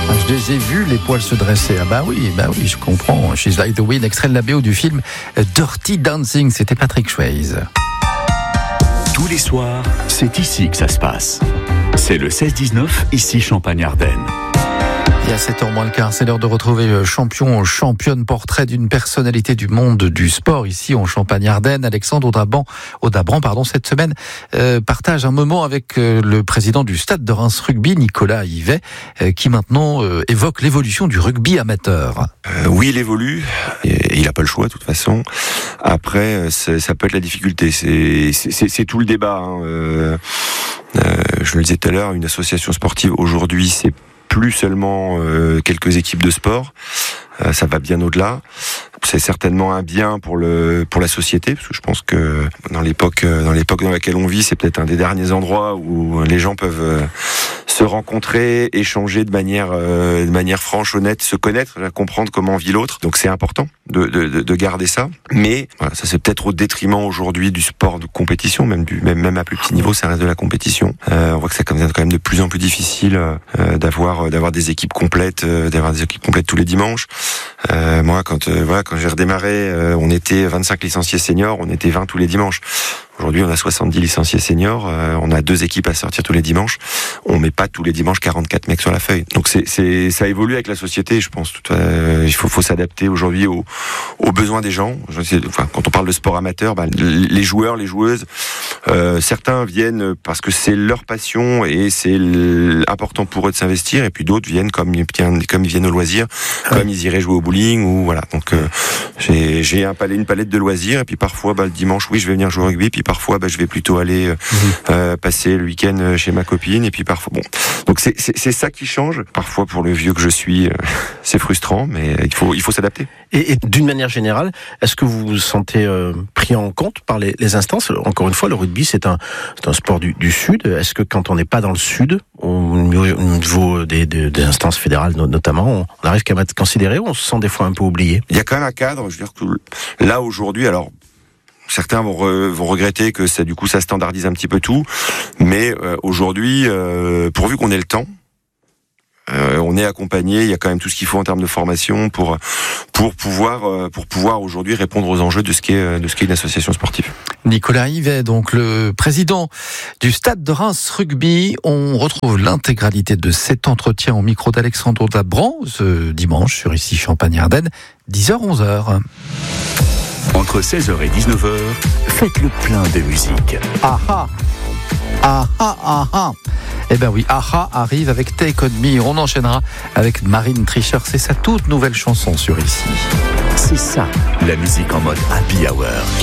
Je les ai vus, les poils se dresser. Ah bah oui, je comprends. She's Like the Wind, extrait de la BO du film Dirty Dancing, c'était Patrick Swayze. Tous les soirs, c'est ici que ça se passe. C'est le 16-19, ici Champagne-Ardenne. Et à 7h moins le quart, c'est l'heure de retrouver championne, portrait d'une personnalité du monde du sport ici en Champagne-Ardenne. Alexandre Audabran, cette semaine, partage un moment avec le président du Stade de Reims Rugby, Nicolas Yvet, qui maintenant évoque l'évolution du rugby amateur. Oui, il évolue, et il n'a pas le choix de toute façon. Après, ça peut être la difficulté, c'est tout le débat. Je le disais tout à l'heure, une association sportive aujourd'hui, c'est plus seulement quelques équipes de sport, ça va bien au-delà. C'est certainement un bien pour la société, parce que je pense que dans l'époque dans laquelle on vit, c'est peut-être un des derniers endroits où les gens peuvent se rencontrer, échanger de manière franche, honnête, se connaître, comprendre comment vit l'autre. Donc c'est important de garder ça. Mais voilà, ça c'est peut-être au détriment aujourd'hui du sport de compétition, même à plus petit niveau, ça reste de la compétition. On voit que ça devient quand même de plus en plus difficile d'avoir des équipes complètes, tous les dimanches. Moi, quand j'ai redémarré, on était 25 licenciés seniors, on était 20 tous les dimanches. Aujourd'hui, on a 70 licenciés seniors, on a 2 équipes à sortir tous les dimanches. On met pas tous les dimanches 44 mecs sur la feuille. Donc ça évolue avec la société, je pense. Il faut s'adapter aujourd'hui aux besoins des gens. Quand on parle de sport amateur, les joueurs, les joueuses, certains viennent parce que c'est leur passion et c'est important pour eux de s'investir, et puis d'autres viennent comme ils viennent au loisir, comme ils iraient jouer au bowling ou voilà. Donc j'ai une palette de loisirs, et puis parfois le dimanche, oui, je vais venir jouer au rugby, puis parfois je vais plutôt aller passer le week-end chez ma copine, et puis parfois donc c'est ça qui change. Parfois pour le vieux que je suis, c'est frustrant, mais il faut s'adapter. Et d'une manière générale, est-ce que vous vous sentez pris en compte par les instances? Encore une fois, le rugby c'est un sport du Sud. Est-ce que quand on n'est pas dans le Sud, au niveau des instances fédérales notamment, on arrive qu'à être considéré, ou on se sent des fois un peu oublié? Il y a quand même un cadre, je veux dire que là aujourd'hui, alors certains vont regretter que ça standardise un petit peu tout, mais aujourd'hui, pourvu qu'on ait le temps, on est accompagné. Il y a quand même tout ce qu'il faut en termes de formation pour pouvoir aujourd'hui répondre aux enjeux de ce qu'est une association sportive. Nicolas Yvet, donc le président du Stade de Reims Rugby. On retrouve l'intégralité de cet entretien au micro d'Alexandre Audabran ce dimanche sur ici Champagne-Ardenne, 10h-11h. Entre 16h et 19h, faites le plein de musique. Ah. Eh ben oui, Aha arrive avec Take On Me. On enchaînera avec Marine Tricher. C'est sa toute nouvelle chanson sur ici. C'est ça, la musique en mode happy hour.